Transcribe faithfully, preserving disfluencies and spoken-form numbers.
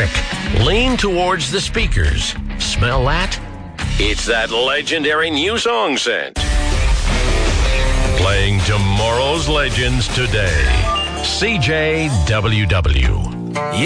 quick. Lean towards the speakers. Smell that? It's that legendary new song scent. Playing tomorrow's legends today. C J W W.